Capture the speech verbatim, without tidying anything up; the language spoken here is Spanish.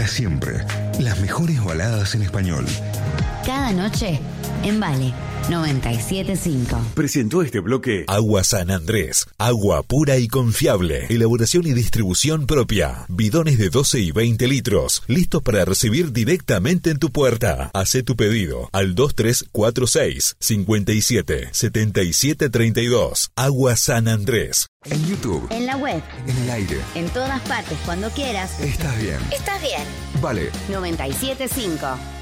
para siempre. Las mejores baladas en español. Cada noche en Vale noventa y siete punto cinco. Presentó este bloque Agua San Andrés. Agua pura y confiable. Elaboración y distribución propia. Bidones de doce y veinte litros. Listos para recibir directamente en tu puerta. Hacé tu pedido al dos tres cuatro seis, cinco siete, siete siete tres dos. Agua San Andrés. En YouTube. En la web. En el aire. En todas partes, cuando quieras. Estás bien. Estás bien. Vale. noventa y siete punto cinco.